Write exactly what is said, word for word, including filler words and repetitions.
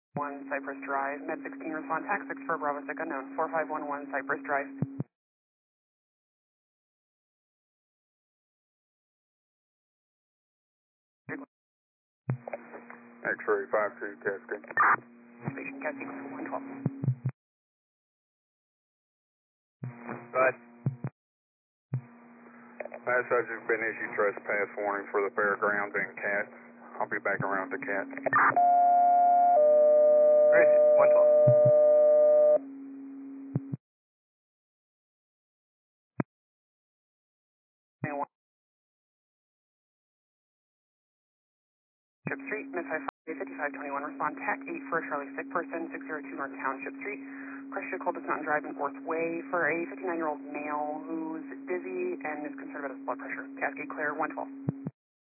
one Cypress Drive, Med sixteen, respond tax six for Bravo six unknown, four five one one Cypress Drive. X-ray five two Cascade. Station Cascade one twelve. Go ahead. Last subject been issued trespass warning for the fairgrounds and cat. I'll be back around the cat. Great, one twelve. Ship Street, Miss High fifty-five twenty-one, respond T A C eight for a Charlie sick person, six oh two North Township Street, Pressure Coldest Mountain Drive in Orth Way for a fifty-nine-year-old male who's dizzy and is concerned about his blood pressure. Cascade clear, one twelve.